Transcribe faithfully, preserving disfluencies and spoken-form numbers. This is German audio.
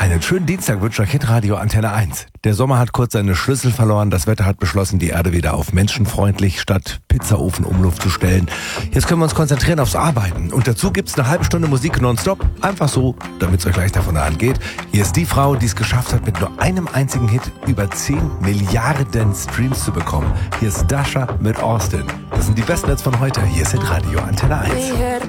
Einen schönen Dienstag wünscht euch Hitradio Antenne eins. Der Sommer hat kurz seine Schlüssel verloren. Das Wetter hat beschlossen, die Erde wieder auf menschenfreundlich statt Pizzaofen-Umluft zu stellen. Jetzt können wir uns konzentrieren aufs Arbeiten. Und dazu gibt's eine halbe Stunde Musik nonstop. Einfach so, damit es euch leichter von der Hand geht. Hier ist die Frau, die es geschafft hat, mit nur einem einzigen Hit über zehn Milliarden Streams zu bekommen. Hier ist Dasha mit Austin. Das sind die besten Hits von heute. Hier ist Hitradio Antenne eins.